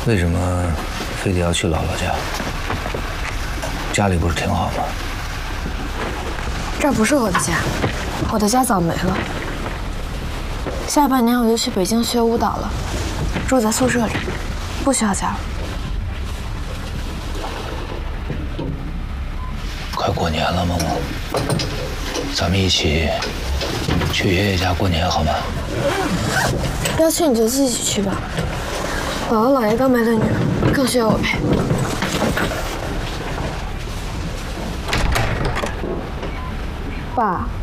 为什么非得要去姥姥家？家里不是挺好吗？ 这儿不是我的家，我的家早没了。下半年我就去北京学舞蹈了，住在宿舍里，不需要家了。 快过年了，萌萌，咱们一起去爷爷家过年好吗？ 要去你就自己去吧，姥姥姥爷刚没了女儿，更需要我陪。爸。